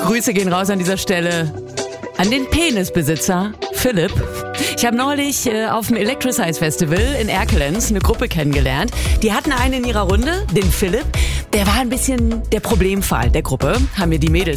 Grüße gehen raus an dieser Stelle an den Penisbesitzer Philipp. Ich habe neulich auf dem Electricize Festival in Erkelenz eine Gruppe kennengelernt. Die hatten einen in ihrer Runde, den Philipp. Der war ein bisschen der Problemfall der Gruppe, haben mir die Mädels